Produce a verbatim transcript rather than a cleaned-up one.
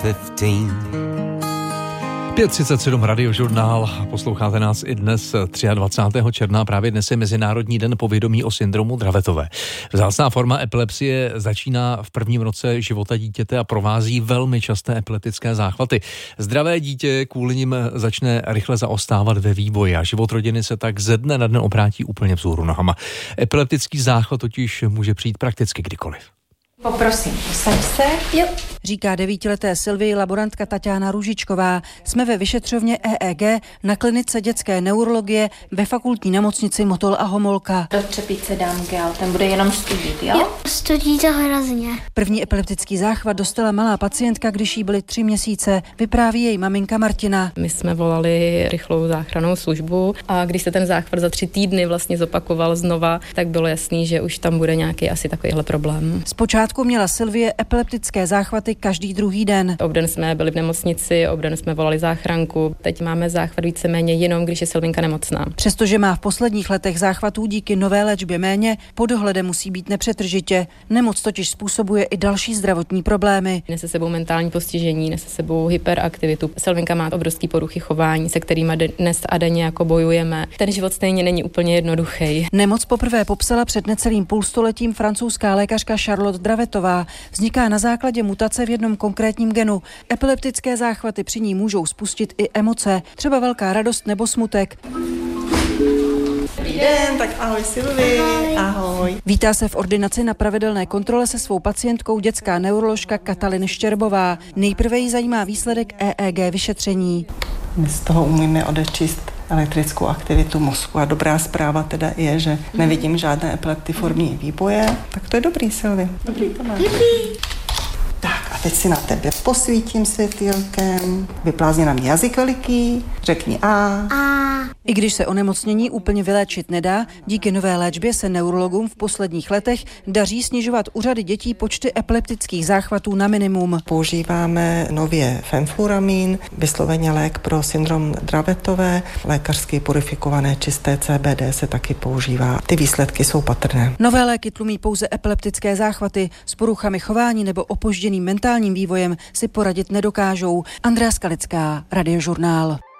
pět třicet sedm Radiožurnál, posloucháte nás i dnes dvacátého třetího června, právě dnes je Mezinárodní den povědomí o syndromu Dravetové. Vzácná forma epilepsie začíná v prvním roce života dítěte a provází velmi časté epileptické záchvaty. Zdravé dítě kvůli nim začne rychle zaostávat ve vývoji a život rodiny se tak ze dne na den obrátí úplně vzhůru nohama. Epileptický záchvat totiž může přijít prakticky kdykoliv. Poprosím, posaď se. Jo. Říká devítileté Sylvii laborantka Taťána Růžičková. Jsme ve vyšetřovně E E G na klinice dětské neurologie ve fakultní nemocnici Motol a Homolka. Do třepíce dám gel, ten bude jenom studit, jo? Jo, studí to hrozně. První epileptický záchvat dostala malá pacientka, když jí byly tři měsíce, vypráví její maminka Martina. My jsme volali rychlou záchrannou službu a když se ten záchvat za tři týdny vlastně zopakoval znova, tak bylo jasný, že už tam bude nějaký asi takovýhle problém. Zpočátku měla Sylvie epileptické záchvaty každý druhý den. Obden jsme byli v nemocnici, obden jsme volali záchranku. Teď máme záchvat víceméně jenom, když je Sylvinka nemocná. Přestože má v posledních letech záchvatů díky nové léčbě méně, pod dohledem musí být nepřetržitě. Nemoc totiž způsobuje i další zdravotní problémy. Nese sebou mentální postižení, nese sebou hyperaktivitu. Sylvinka má obrovský poruchy chování, se kterými dnes a denně jako bojujeme. Ten život stejně není úplně jednoduchý. Nemoc poprvé popsala před necelým půlstoletím francouzská lékařka Charlotte Dravetová. Vzniká na základě mutace v jednom konkrétním genu. Epileptické záchvaty při ní můžou spustit i emoce, třeba velká radost nebo smutek. Dobrý den, tak ahoj Sylvie, ahoj. ahoj. Vítá se v ordinaci na pravidelné kontrole se svou pacientkou dětská neuroložka Katalin Štěrbová. Nejprve jí zajímá výsledek E E G vyšetření. My z toho umíme odečíst elektrickou aktivitu mozku a dobrá zpráva teda je, že nevidím žádné epileptiformní výboje. Tak to je dobrý, Sylvie. Dobrý to má. Tak a teď si na tebe posvítím světýlkem. Vyplázně nám jazyk veliký. Řekni A. A. I když se onemocnění úplně vyléčit nedá, díky nové léčbě se neurologům v posledních letech daří snižovat u řady dětí počty epileptických záchvatů na minimum. Používáme nově fenfluramin, vysloveně lék pro syndrom Dravetové. Lékařsky purifikované čisté C B D se taky používá. Ty výsledky jsou patrné. Nové léky tlumí pouze epileptické záchvaty. S poruchami chování nebo opožděným mentálním vývojem si poradit nedokážou. Andrea Skalická, Radiožurnál.